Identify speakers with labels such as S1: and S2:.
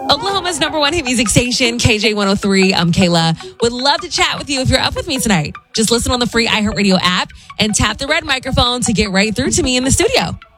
S1: Oklahoma's number one hit music station, KJ103. I'm Kayla. Would love to chat with you if you're up with me tonight. Just listen on the free iHeartRadio app and tap the red microphone to get right through to me in the studio.